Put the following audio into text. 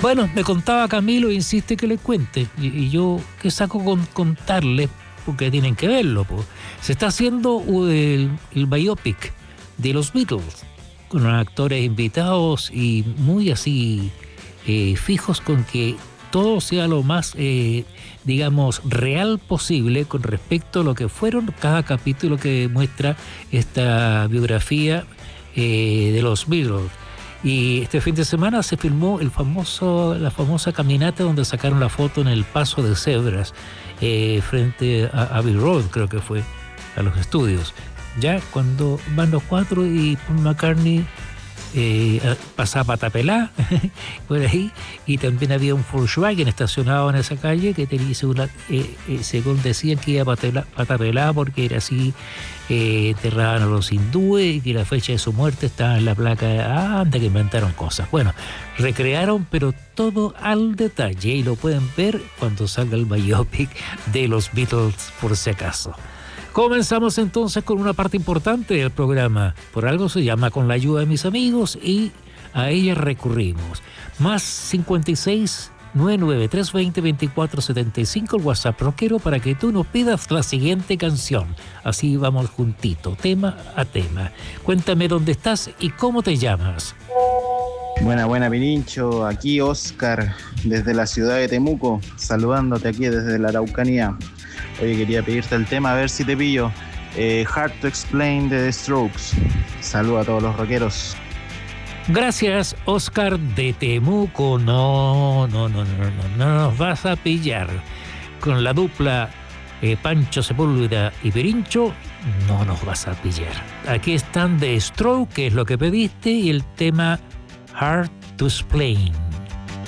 Bueno, me contaba Camilo, insiste que le cuente. Y yo, ¿qué saco con contarles? Porque tienen que verlo, pues. Se está haciendo el biopic de los Beatles, con actores invitados y muy así fijos con que todo sea lo más, digamos, real posible con respecto a lo que fueron cada capítulo que muestra esta biografía de los Beatles. Y este fin de semana se filmó la famosa caminata donde sacaron la foto en el paso de cebras frente a Abbey Road, creo que fue, a los estudios. Ya cuando van los cuatro y Paul McCartney pasaba patapelá por ahí, y también había un Volkswagen estacionado en esa calle que tenía, según decían, que iba patapelá porque era así, enterraban a los hindúes y que la fecha de su muerte estaba en la placa. Anda que inventaron cosas. Bueno, recrearon, pero todo al detalle, y lo pueden ver cuando salga el biopic de los Beatles, por si acaso. Comenzamos entonces con una parte importante del programa. Por algo se llama Con la ayuda de mis amigos, y a ella recurrimos. Más 56 99 320 2475, el WhatsApp rockero, para que tú nos pidas la siguiente canción. Así vamos juntito, tema a tema. Cuéntame dónde estás y cómo te llamas. Buena, Pirincho. Aquí Oscar, desde la ciudad de Temuco, saludándote aquí desde la Araucanía. Oye, quería pedirte el tema, a ver si te pillo. Hard to Explain de The Strokes. Saludos a todos los rockeros. Gracias, Oscar de Temuco. No nos vas a pillar. Con la dupla Pancho Sepúlveda y Pirincho, no nos vas a pillar. Aquí están The Strokes, que es lo que pediste, y el tema Hard to Explain.